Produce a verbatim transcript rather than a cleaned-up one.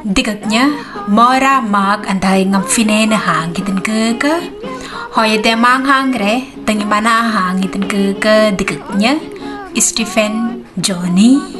Dikatnya mora mag antai ngam fine na hang gitin ke ke hoye te mang hang re tangi mana hang gitin ke ke dikatnya Stephen Johnny